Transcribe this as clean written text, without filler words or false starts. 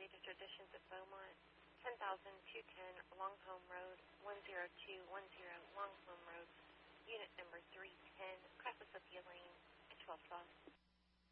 Greatest Traditions of Beaumont, 10,210 Longholm Road, 10210 Longholm Road,